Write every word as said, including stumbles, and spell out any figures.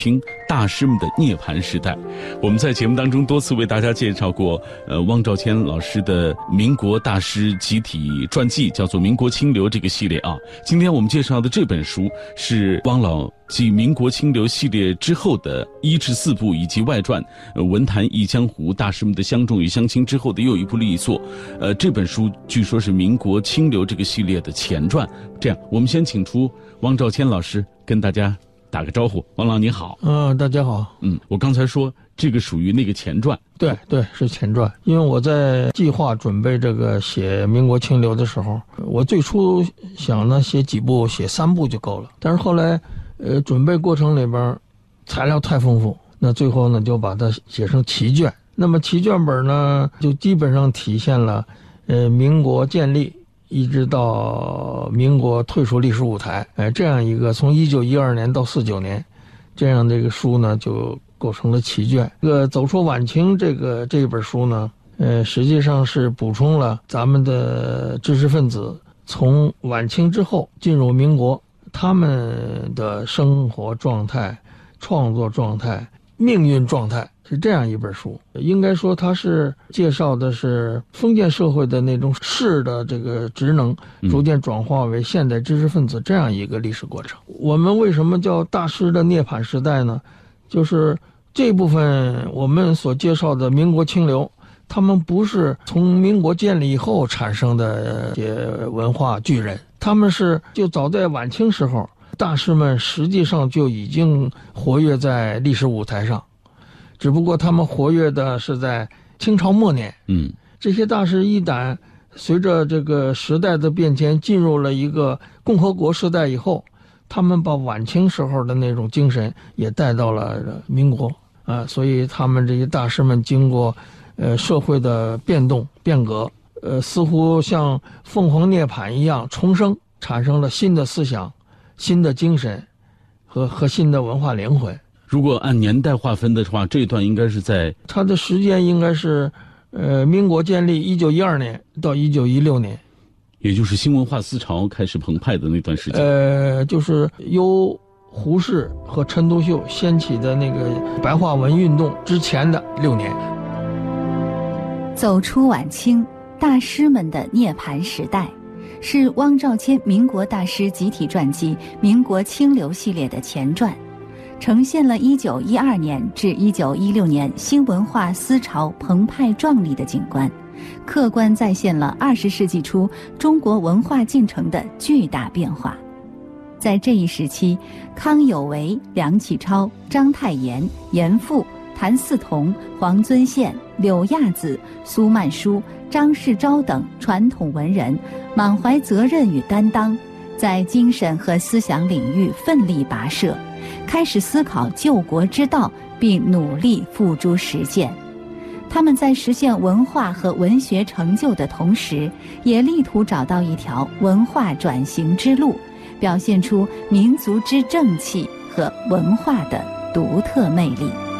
听大师们的涅槃时代。我们在节目当中多次为大家介绍过呃汪兆谦老师的民国大师集体传记，叫做《民国清流》这个系列啊。今天我们介绍的这本书是汪老继民国清流系列之后的一至四部以及外传呃文坛忆江湖大师们的相重与相轻之后的又一部力作。呃这本书据说是民国清流这个系列的前传。这样我们先请出汪兆谦老师跟大家打个招呼。汪老你好。 嗯，大家好。 嗯，我刚才说这个属于那个前传。 对对，是前传。因为我在计划准备这个写民国清流的时候，我最初想呢写几部，写三部就够了。但是后来呃准备过程里边材料太丰富，那最后呢就把它写成奇卷。那么奇卷本呢就基本上体现了呃民国建立一直到民国退出历史舞台，哎，这样一个从一九一二年到四九年，这样的一个书呢，就构成了奇卷。这个走出晚清这个这本书呢，呃，实际上是补充了咱们的知识分子从晚清之后进入民国，他们的生活状态、创作状态、命运状态。是这样一本书，应该说它是介绍的是封建社会的那种士的这个职能逐渐转化为现代知识分子这样一个历史过程。我们为什么叫大师的涅槃时代呢？就是这部分我们所介绍的民国清流，他们不是从民国建立以后产生的这些文化巨人，他们是就早在晚清时候，大师们实际上就已经活跃在历史舞台上。只不过他们活跃的是在清朝末年， 嗯， 这些大师一旦随着这个时代的变迁进入了一个共和国时代以后，他们把晚清时候的那种精神也带到了民国啊，所以他们这些大师们经过呃社会的变动变革，呃似乎像凤凰涅槃一样重生，产生了新的思想、新的精神和和新的文化灵魂。 如果按年代划分的话，这一段应该是在它的时间应该是，呃，民国建立一九一二年到一九一六年， 也就是新文化思潮开始澎湃的那段时间。 呃，就是由胡适和陈独秀掀起的那个白话文运动之前的六年。 走出晚清，大师们的涅槃时代，是汪兆谦民国大师集体传记《民国清流》系列的前传。呈现了一九一二年至一九一六年新文化思潮澎湃壮丽的景观，客观再现了二十世纪初中国文化进程的巨大变化。在这一时期，康有为、梁启超、章太炎、严复、谭嗣同、黄遵宪、柳亚子、苏曼殊、张世钊等传统文人满怀责任与担当，在精神和思想领域奋力跋涉，开始思考救国之道，并努力付诸实践。他们在实现文化和文学成就的同时，也力图找到一条文化转型之路，表现出民族之正气和文化的独特魅力。